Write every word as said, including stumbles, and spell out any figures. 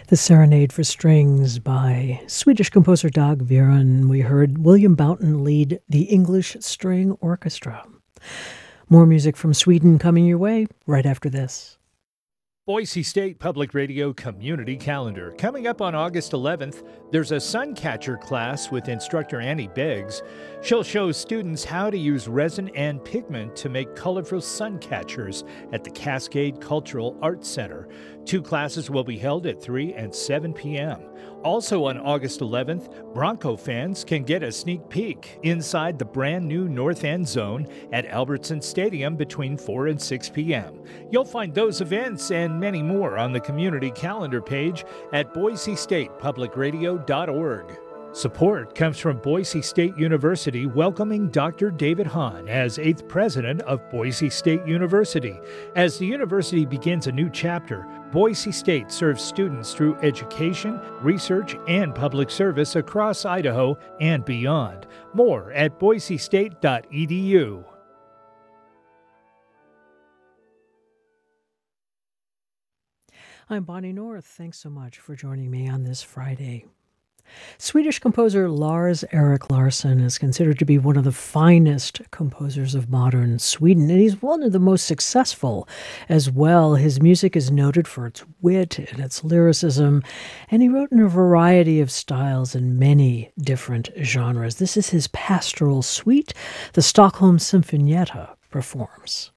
The Serenade for Strings by Swedish composer Dag Viren. We heard William Boughton lead the English String Orchestra. More music from Sweden coming your way right after this. Boise State Public Radio Community Calendar. Coming up on August eleventh, there's a Suncatcher class with instructor Annie Biggs. She'll show students how to use resin and pigment to make colorful sun catchers at the Cascade Cultural Arts Center. Two classes will be held at three and seven p.m. Also on August eleventh, Bronco fans can get a sneak peek inside the brand new North End Zone at Albertson Stadium between four and six p.m. You'll find those events and many more on the community calendar page at boise state public radio dot org. Support comes from Boise State University welcoming Doctor David Hahn as eighth president of Boise State University. As the university begins a new chapter, Boise State serves students through education, research, and public service across Idaho and beyond. More at boise state dot e d u. I'm Bonnie North. Thanks so much for joining me on this Friday. Swedish composer Lars Erik Larsson is considered to be one of the finest composers of modern Sweden, and he's one of the most successful as well. His music is noted for its wit and its lyricism, and he wrote in a variety of styles in many different genres. This is his pastoral suite. The Stockholm Symfonietta performs.